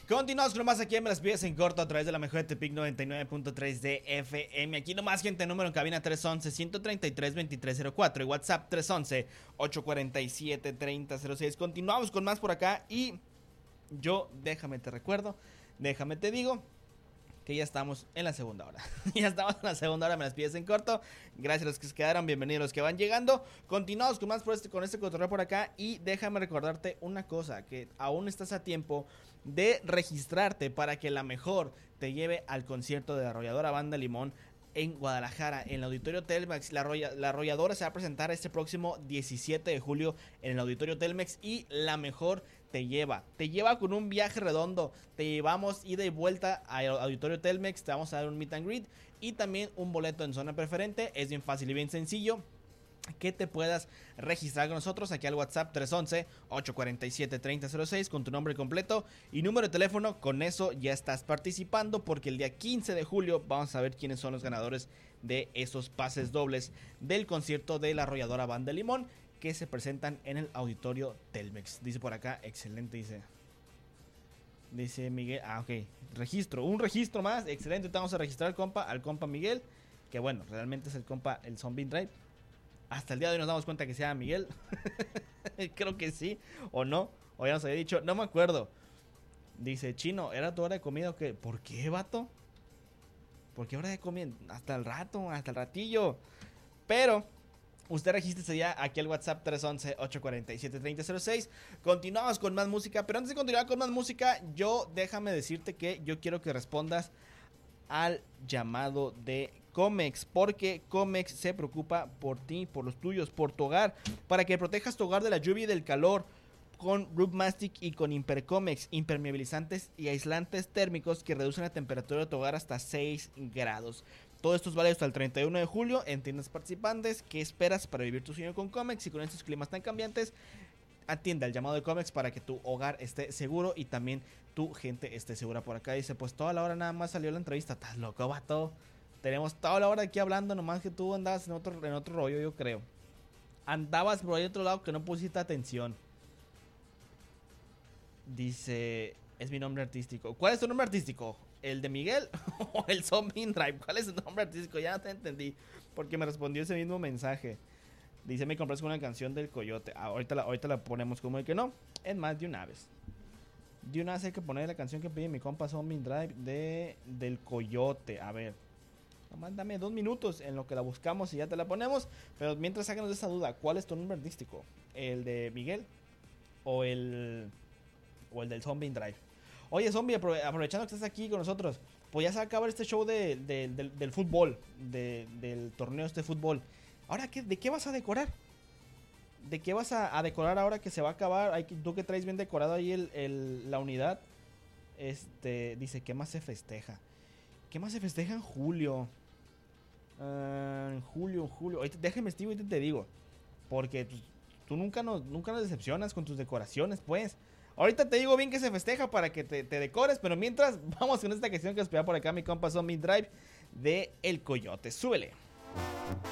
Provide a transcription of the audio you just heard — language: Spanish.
Continuamos con más aquí en Me las pides en corto a través de la mejor de Tepic 99.3 de FM. Aquí nomás, gente, número en cabina 311-133-2304 y WhatsApp 311-847-3006. Continuamos con más por acá y déjame te recuerdo, déjame te digo que ya estamos en la segunda hora. Ya estamos en la segunda hora, Me las pides en corto. Gracias a los que se quedaron, bienvenidos a los que van llegando. Continuamos con más con este cotorreo por acá. Y déjame recordarte una cosa, que aún estás a tiempo de registrarte para que la mejor te lleve al concierto de la arrolladora Banda Limón en Guadalajara, en el Auditorio Telmex. La arrolladora se va a presentar este próximo 17 de julio en el Auditorio Telmex y la mejor te lleva con un viaje redondo. Te llevamos ida y vuelta al Auditorio Telmex, te vamos a dar un meet and greet y también un boleto en zona preferente. Es bien fácil y bien sencillo que te puedas registrar con nosotros aquí al WhatsApp 311-847-3006 con tu nombre completo y número de teléfono. Con eso ya estás participando, porque el día 15 de julio vamos a ver quiénes son los ganadores de esos pases dobles del concierto de la arrolladora Banda Limón, que se presentan en el Auditorio Telmex. Dice por acá, excelente, dice Miguel. Ok, un registro más, excelente. Vamos a registrar al compa Miguel, que bueno, realmente es el compa, el Zombie Drive. Hasta el día de hoy nos damos cuenta que sea Miguel. Creo que sí, o no, o ya nos había dicho, no me acuerdo. Dice, Chino, ¿era tu hora de comida o qué? ¿Por qué, vato? ¿Por qué hora de comida? Hasta el ratillo. Pero usted regístrese ya aquí al WhatsApp 311-847-3006. Continuamos con más música, pero antes de continuar con más música, déjame decirte que yo quiero que respondas al llamado de Comex, porque Comex se preocupa por ti, por los tuyos, por tu hogar, para que protejas tu hogar de la lluvia y del calor con Roof Mastic y con Impercomex, impermeabilizantes y aislantes térmicos que reducen la temperatura de tu hogar hasta 6 grados. Todo esto es válido hasta el 31 de julio en tiendas participantes. ¿Qué esperas para vivir tu sueño con Comex y con estos climas tan cambiantes? Atiende al llamado de Comex para que tu hogar esté seguro y también tu gente esté segura. Por acá dice, pues toda la hora nada más salió la entrevista. ¿Estás loco, vato? Tenemos toda la hora aquí hablando, nomás que tú andabas en otro rollo, yo creo. Andabas por ahí otro lado que no pusiste atención. Dice, es mi nombre artístico. ¿Cuál es tu nombre artístico? ¿El de Miguel o el Zombie Drive? ¿Cuál es tu nombre artístico? Ya no te entendí, porque me respondió ese mismo mensaje. Dice, me compras con una canción del Coyote. Ahorita la ponemos como de que no. Es más, de una vez hay que poner la canción que pide mi compa Zombie Drive del Coyote. A ver, nomás dame 2 minutos en lo que la buscamos y ya te la ponemos. Pero mientras sácanos de esa duda, ¿cuál es tu nombre artístico? ¿El de Miguel o el del Zombie Drive? Oye, Zombie, aprovechando que estás aquí con nosotros, pues ya se va a acabar este show del fútbol, del torneo de fútbol. Ahora, ¿de qué vas a decorar? ¿De qué vas a decorar ahora que se va a acabar? Tú que traes bien decorado ahí la unidad. Dice, ¿qué más se festeja? ¿Qué más se festeja en julio? En julio. Déjame estivo y te digo. Porque tú nunca nos decepcionas con tus decoraciones, pues. Ahorita te digo bien que se festeja para que te decores. Pero mientras, vamos con esta canción que espera por acá mi compa Zombie Drive de El Coyote. Súbele.